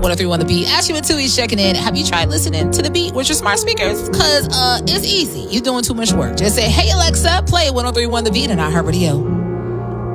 1031 The Beat. Ashley Matui's checking in. Have you tried listening to The Beat with your smart speakers? Because it's easy. You're doing too much work. Just say, hey, Alexa, play 1031 The Beat on iHeartRadio.